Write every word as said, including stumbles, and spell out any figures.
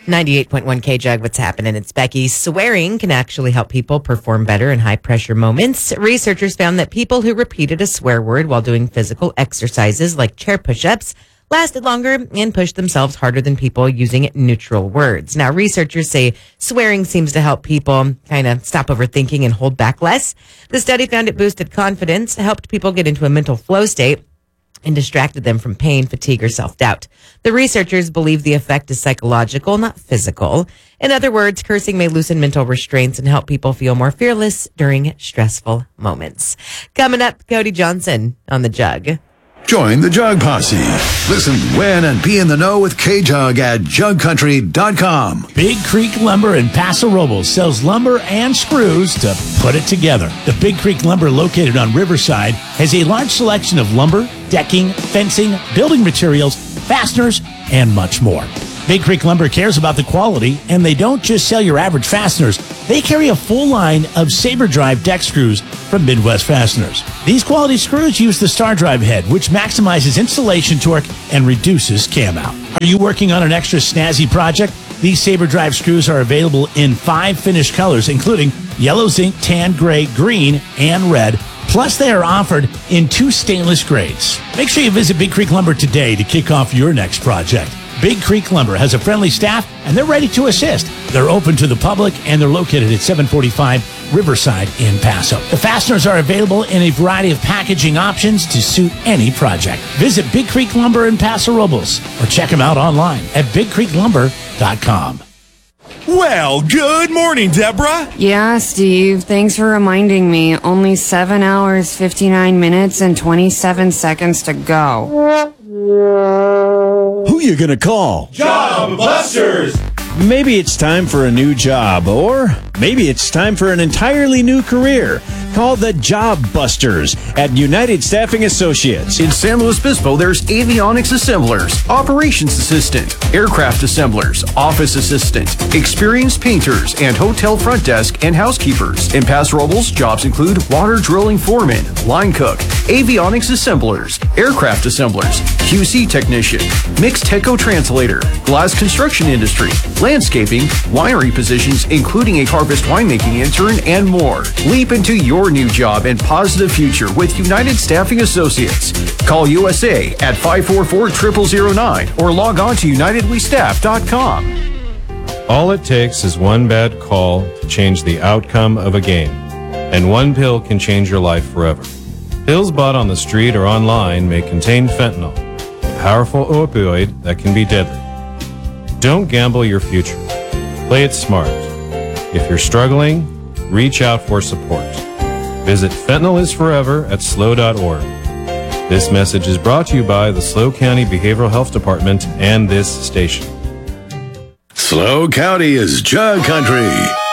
ninety-eight point one K-Jug, what's happening? It's Becky. Swearing can actually help people perform better in high-pressure moments. Researchers found that people who repeated a swear word while doing physical exercises like chair push-ups lasted longer and pushed themselves harder than people using neutral words. Now, researchers say swearing seems to help people kind of stop overthinking and hold back less. The study found it boosted confidence, helped people get into a mental flow state, and distracted them from pain, fatigue, or self-doubt. The researchers believe the effect is psychological, not physical. In other words, cursing may loosen mental restraints and help people feel more fearless during stressful moments. Coming up, Cody Johnson on The Jug. Join the Jug Posse. Listen, win, and be in the know with K-Jug at jug country dot com. Big Creek Lumber in Paso Robles sells lumber and screws to put it together. The Big Creek Lumber, located on Riverside, has a large selection of lumber, decking, fencing, building materials, fasteners, and much more. Big Creek Lumber cares about the quality, and they don't just sell your average fasteners. They carry a full line of Sabre Drive deck screws from Midwest Fasteners. These quality screws use the Star Drive head, which maximizes installation torque and reduces cam out. Are you working on an extra snazzy project? These Sabre Drive screws are available in five finished colors, including yellow, zinc, tan, gray, green, and red. Plus, they are offered in two stainless grades. Make sure you visit Big Creek Lumber today to kick off your next project. Big Creek Lumber has a friendly staff, and they're ready to assist. They're open to the public, and they're located at seven forty-five Riverside in Paso. The fasteners are available in a variety of packaging options to suit any project. Visit Big Creek Lumber in Paso Robles, or check them out online at big creek lumber dot com. Well, good morning, Deborah. Yeah, Steve. Thanks for reminding me. Only seven hours, fifty-nine minutes, and twenty-seven seconds to go. Who you gonna call? Job Busters! Maybe it's time for a new job, or maybe it's time for an entirely new career. Call the Job Busters at United Staffing Associates. In San Luis Obispo, there's avionics assemblers, operations assistant, aircraft assemblers, office assistant, experienced painters, and hotel front desk and housekeepers. In Paso Robles, jobs include water drilling foreman, line cook, avionics assemblers, aircraft assemblers, Q C technician, mixed Teco translator, glass construction industry, landscaping, winery positions, including a harvest winemaking intern, and more. Leap into your new job and positive future with United Staffing Associates. Call U S A at five four four, zero zero zero nine or log on to united we staff dot com. All it takes is one bad call to change the outcome of a game, and one pill can change your life forever. Pills bought on the street or online may contain fentanyl, a powerful opioid that can be deadly. Don't gamble your future. Play it smart. If you're struggling, reach out for support. Visit fentanyl is forever at S L O dot org. This message is brought to you by the S L O County Behavioral Health Department and this station. S L O County is Jug Country.